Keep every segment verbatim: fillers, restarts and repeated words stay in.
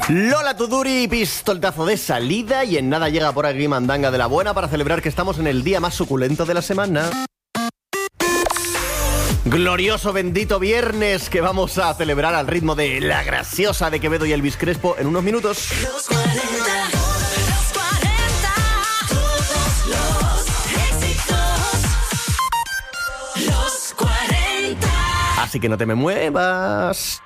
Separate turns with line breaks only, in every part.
Lola Tuduri, pistoletazo de salida y en nada llega por aquí Mandanga de la Buena para celebrar que estamos en el día más suculento de la semana. Glorioso bendito viernes que vamos a celebrar al ritmo de La Graciosa de Quevedo y Elvis Crespo en unos minutos.
Los cuarenta, los cuarenta, todos los éxitos. Los cuarenta.
Así que no te me muevas.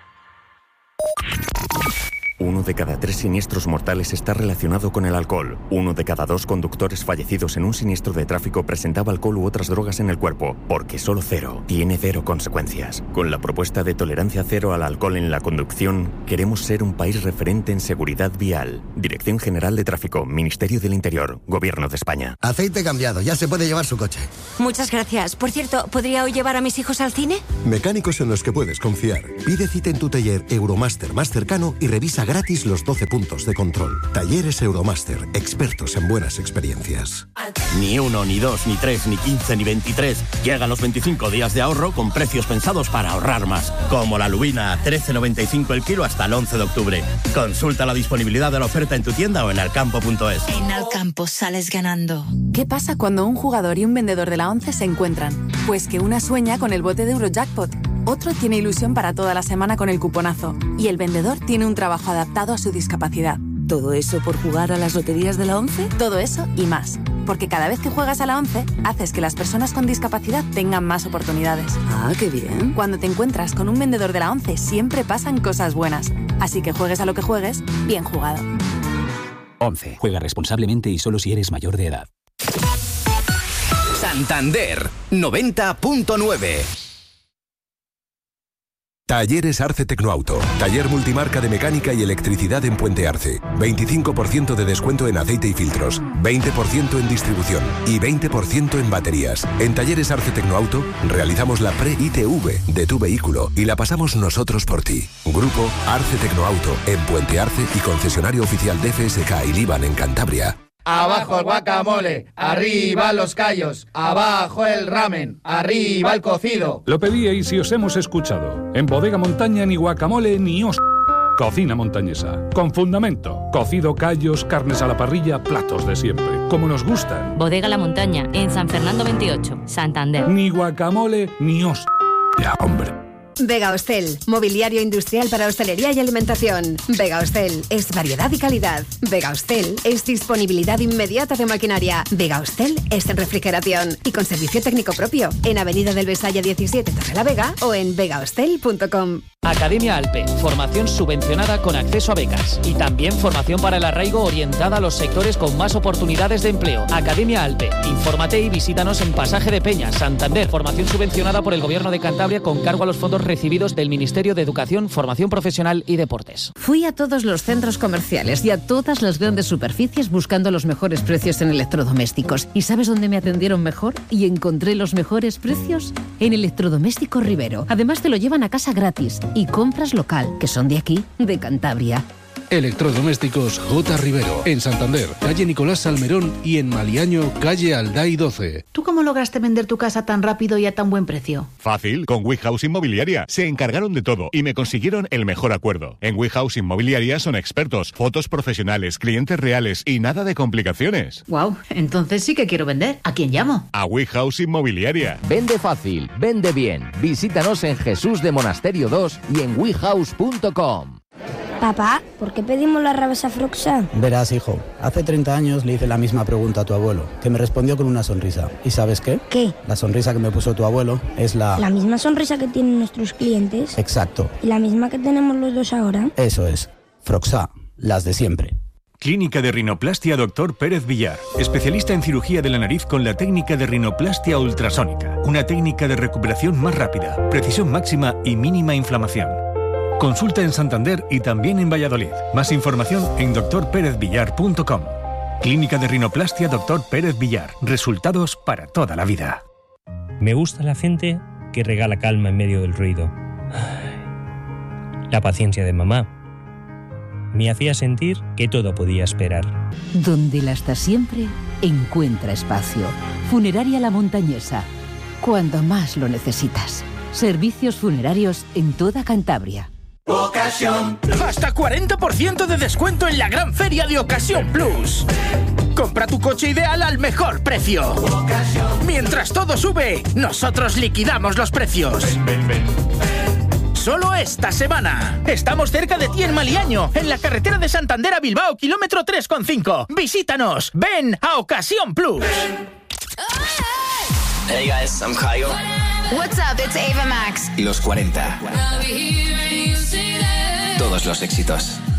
Uno de cada tres siniestros mortales está relacionado con el alcohol. Uno de cada dos conductores fallecidos en un siniestro de tráfico presentaba alcohol u otras drogas en el cuerpo, porque solo cero tiene cero consecuencias. Con la propuesta de tolerancia cero al alcohol en la conducción, queremos ser un país referente en seguridad vial. Dirección General de Tráfico, Ministerio del Interior, Gobierno de España.
Aceite cambiado, ya se puede llevar su coche.
Muchas gracias. Por cierto, ¿podría hoy llevar a mis hijos al cine?
Mecánicos en los que puedes confiar. Pide cita en tu taller Euromaster más cercano y revisa gratis los doce puntos de control. Talleres Euromaster, expertos en buenas experiencias.
Ni uno, ni dos, ni tres, ni quince, ni veintitrés. Llegan los veinticinco días de ahorro con precios pensados para ahorrar más. Como la lubina a trece noventa y cinco el kilo hasta el once de octubre. Consulta la disponibilidad de la oferta en tu tienda o en alcampo punto es.
En Alcampo sales ganando.
¿Qué pasa cuando un jugador y un vendedor de la ONCE se encuentran? Pues que una sueña con el bote de Eurojackpot. Otro tiene ilusión para toda la semana con el cuponazo. Y el vendedor tiene un trabajo adaptado a su discapacidad.
¿Todo eso por jugar a las loterías de la ONCE?
Todo eso y más. Porque cada vez que juegas a la ONCE, haces que las personas con discapacidad tengan más oportunidades.
Ah, qué bien.
Cuando te encuentras con un vendedor de la ONCE, siempre pasan cosas buenas. Así que juegues a lo que juegues, bien jugado.
ONCE. Juega responsablemente y solo si eres mayor de edad.
Santander noventa punto nueve.
Talleres Arce Tecnoauto. Taller multimarca de mecánica y electricidad en Puente Arce. veinticinco por ciento de descuento en aceite y filtros, veinte por ciento en distribución y veinte por ciento en baterías. En Talleres Arce Tecnoauto realizamos la pre-I T V de tu vehículo y la pasamos nosotros por ti. Grupo Arce Tecnoauto en Puente Arce y concesionario oficial de F S K y Liban en Cantabria.
Abajo el guacamole, arriba los callos, abajo el ramen, arriba el cocido.
Lo pedíais y os hemos escuchado. En Bodega Montaña ni guacamole ni os... Cocina montañesa, con fundamento, cocido, callos, carnes a la parrilla, platos de siempre, como nos gustan.
Bodega La Montaña, en San Fernando veintiocho, Santander.
Ni guacamole ni os... Ya, hombre.
Vega Hostel, mobiliario industrial para hostelería y alimentación. Vega Hostel es variedad y calidad. Vega Hostel es disponibilidad inmediata de maquinaria. Vega Hostel es refrigeración y con servicio técnico propio en Avenida del Besaya diecisiete, Torrelavega o en vega hostel punto com.
Academia Alpe, formación subvencionada con acceso a becas y también formación para el arraigo orientada a los sectores con más oportunidades de empleo. Academia Alpe, infórmate y visítanos en Pasaje de Peña, Santander. Formación subvencionada por el Gobierno de Cantabria con cargo a los fondos recibidos del Ministerio de Educación, Formación Profesional y Deportes.
Fui a todos los centros comerciales y a todas las grandes superficies buscando los mejores precios en electrodomésticos. ¿Y sabes dónde me atendieron mejor? Y encontré los mejores precios en Electrodoméstico Rivero. Además te lo llevan a casa gratis. Y compras local, que son de aquí, de Cantabria.
Electrodomésticos J. Rivero, en Santander, calle Nicolás Salmerón y en Maliaño, calle Alday doce.
¿Tú cómo lograste vender tu casa tan rápido y a tan buen precio?
Fácil, con WeHouse Inmobiliaria. Se encargaron de todo y me consiguieron el mejor acuerdo. En WeHouse Inmobiliaria son expertos, fotos profesionales, clientes reales y nada de complicaciones.
Wow, entonces sí que quiero vender. ¿A quién llamo?
A WeHouse Inmobiliaria.
Vende fácil, vende bien. Visítanos en Jesús de Monasterio dos y en we house punto com.
Papá, ¿por qué pedimos la rabasa Froxá?
Verás, hijo, hace treinta años le hice la misma pregunta a tu abuelo, que me respondió con una sonrisa. ¿Y sabes qué?
¿Qué?
La sonrisa que me puso tu abuelo es la...
¿La misma sonrisa que tienen nuestros clientes?
Exacto.
¿Y la misma que tenemos los dos ahora?
Eso es. Froxá, las de siempre.
Clínica de Rinoplastia Doctor Pérez Villar. Especialista en cirugía de la nariz con la técnica de rinoplastia ultrasónica. Una técnica de recuperación más rápida, precisión máxima y mínima inflamación. Consulta en Santander y también en Valladolid. Más información en doctor pérez villar punto com. Clínica de Rinoplastia Doctor Pérez Villar. Resultados para toda la vida.
Me gusta la gente que regala calma en medio del ruido. La paciencia de mamá me hacía sentir que todo podía esperar.
Donde la está siempre, encuentra espacio. Funeraria La Montañesa. Cuando más lo necesitas. Servicios funerarios en toda Cantabria.
Ocasión. Hasta cuarenta por ciento de descuento en la gran feria de Ocasión Plus. Compra tu coche ideal al mejor precio. Mientras todo sube, nosotros liquidamos los precios. Ven, ven, ven. Solo esta semana. Estamos cerca de ti en Maliaño, en la carretera de Santander a Bilbao, kilómetro tres coma cinco. Visítanos. Ven a Ocasión Plus.
Hey guys, I'm Kyle.
What's up, it's Ava Max.
Los cuarenta. Todos los éxitos.